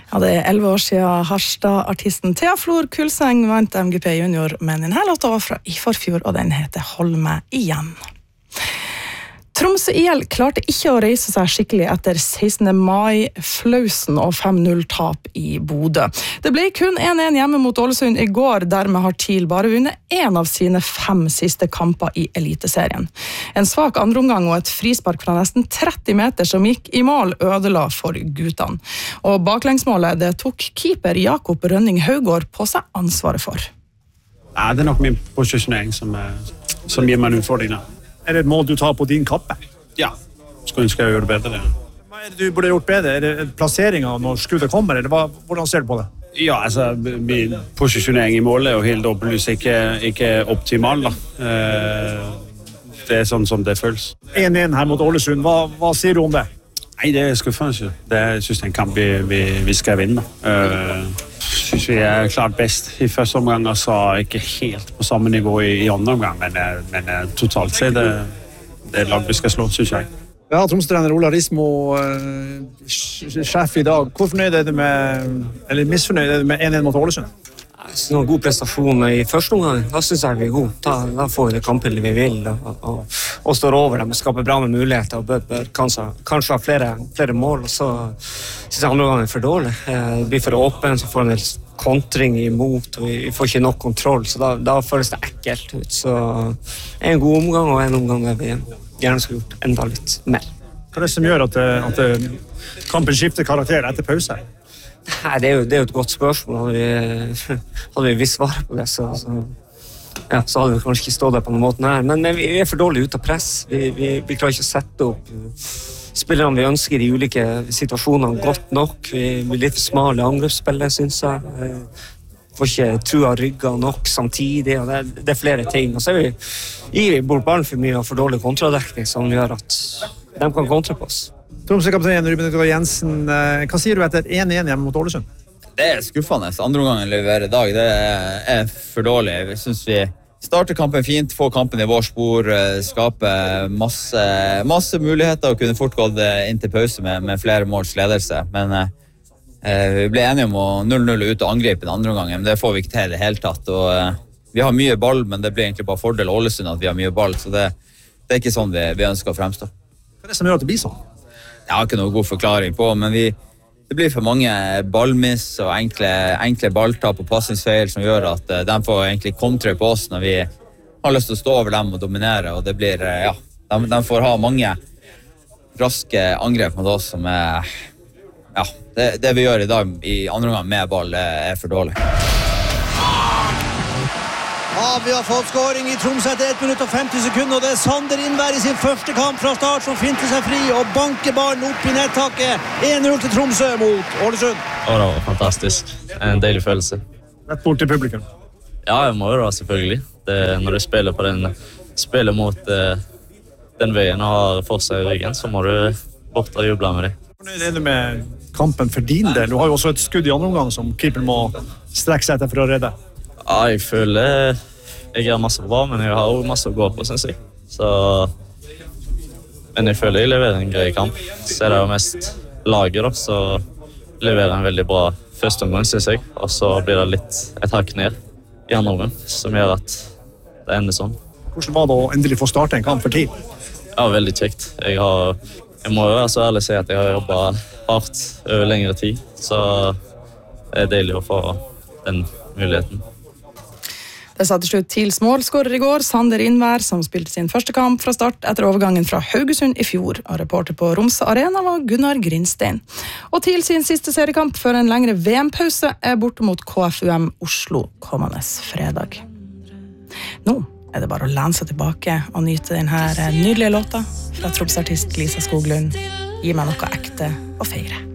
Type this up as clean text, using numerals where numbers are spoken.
Ja, det 11 år siden Harstad-artisten Thea Flor Kulseng vant MGP Junior, men denne låta var fra i forfjor, og den heter Hold meg igjen. Tromsø IL klarte ikke å reise seg skikkelig etter 16. mai-flausen og 5-0-tap i Bodø. Det ble kun 1-1 hjemme mot Ålesund i går, dermed har TIL bare vunnet en av sine 5 siste kamper i Eliteserien. En svak andreomgang og et frispark fra nesten 30 meter som gikk i mål ødela for guttene. Og baklengsmålet det tok keeper Jakob Rønning Haugård på seg ansvaret for. Ja, det nok min posisjonering som gir meg en utfordring. Det et mål du tar på din kappe? Ja, skulle ønske jeg gjøre det bedre. Hva det du burde gjort bedre? Det plasseringen når skuddet kommer, eller hvordan ser du på det? Ja, altså, min posisjonering i målet jo helt åpenlyst ikke optimal. Da. Det sånn som det føles. 1-1 her mot Ålesund, hva sier du om det? Nei, det skuffende. Jeg synes det en kamp vi skal vinne. Synes vi klart best i første omgang, og så ikke helt på samme nivå i andre omgang, men totalt sett det lag vi skal slå, synes jeg. Ja, Tromsø-trener Ola Rismo, sjef i dag. Hvor fornøyd du med, eller misfornøyd du med 1-1 mot Ålesund? Noen god prestasjon i første omgang, da synes jeg vi er god. Da får vi det kampbildet vi vil, og står over dem og skaper bra med muligheter, og bør kanskje ha flere mål, og så synes jeg andre omgang for dårlig. Det blir for åpen, så får en del kontring imot, og vi får ikke nok kontroll, så da føles det ekkelt ut. Så en god omgang, og en omgang der vi gjerne skulle gjort enda litt mer. Hva det som gjør at kampen skifter karakter etter pause? Nei, det er jo et godt spørsmål. Hadde vi visst svaret på det, så hadde vi kanskje ikke stått der på noen måten her. Men vi er for dårlig ute av press. Vi klarer ikke å sette opp spillerne vi ønsker i ulike situasjonene godt nok. Vi er litt for smale angrepsspillere, synes jeg. Får ikke trua rygger nok samtidig, og det er flere ting. Og så gir vi bort ballen for mye og for dårlig kontradekning, som gjør at de kan kontre på oss. Tromsø-kaptein Ruben Ødegaard Jensen, hva sier du etter 1-1 hjemme mot Ålesund? Det skuffende. Andre omgangen leverer i dag, det for dårlig. Jeg synes vi starter kampen fint, får kampen i vår spor, skaper masse muligheter og kunne fort gått inn til pause med flere måls ledelse. Men vi ble enige om å 0-0 ut og angripe den andre omgangen, men det får vi ikke til i det hele tatt. Og vi har mye ball, men det blir egentlig bare fordel Ålesund at vi har mye ball, så det er ikke sånn vi ønsker å fremstå. Hva det som gjør at det blir sånn? Jeg har ikke noen god forklaring på, men det blir for mange ballmiss og enkle balltap og passingsfeil som gjør at de får egentlig kontre på oss når vi har lyst til å stå over dem og dominere, og det blir, de får ha mange raske angrep mot oss som det vi gjør i dag i andre omgang med ball for dårlig. Ja, vi har fått skåring i Tromsø etter 1 minutt og 50 sekunder, og det er Sander Innvær i sin første kamp fra start som finter seg fri og banker ballen opp i nettaket. 1-0 til Tromsø mot Ålesund. Det var fantastisk. En deilig følelse. Rett bort til publikum. Ja, jeg må jo da selvfølgelig. Når du spiller mot den veien og har forseg i ryggen, så må du bort og juble med dem. Fornøyd er du med kampen for din del? Du har jo også et skudd i andre omgang som keeper må strekke seg etter for å redde. Ja, jeg føler jeg gjør masse bra, men jeg har også masse å gå på, synes jeg. Men jeg føler jeg leverer en grei kamp. Så det jo mest laget, da, så leverer jeg en veldig bra første omgang, synes jeg. Og så blir det litt et hakk ned i andre omgang, som gjør at det ender sånn. Hvordan var det å endelig få starte en kamp for TIL? Ja, veldig kjekt. Jeg må jo være så ærlig å si at jeg har jobbet hardt over lengre tid, så det er deilig å få den muligheten. Det sa til slutt TILs målskårer i går, Sander Innvær, som spilte sin første kamp fra start etter overgangen fra Haugesund i fjor. Og reporter på Romsø Arena var Gunnar Grinstein. Og TIL sin siste seriekamp før en lengre VM-pause borte mot KFUM Oslo kommende fredag. Nå det bare å lene seg tilbake og nyte denne nydelige låta fra Tromsø-artist Lisa Skoglund. Gi meg noe ekte å feire.